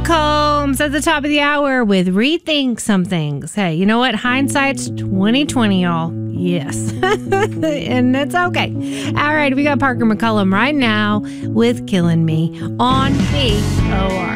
Combs at the top of the hour with Rethink Some Things. Hey, you know what? Hindsight's 2020, y'all. Yes. And it's okay. All right, we got Parker McCollum right now with Killing Me on VOR.